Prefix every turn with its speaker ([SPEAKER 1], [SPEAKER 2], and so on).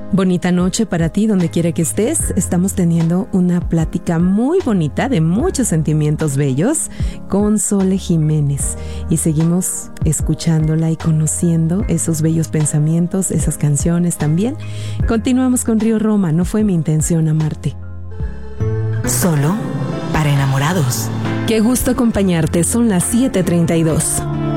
[SPEAKER 1] Bonita noche para ti, donde quiera que estés. Estamos teniendo una plática muy bonita de muchos sentimientos bellos con Sole Jiménez y seguimos escuchándola y conociendo esos bellos pensamientos, esas canciones también. Continuamos con Río Roma, no fue mi intención amarte.
[SPEAKER 2] Solo para enamorados.
[SPEAKER 1] Qué gusto acompañarte, son las 7:32.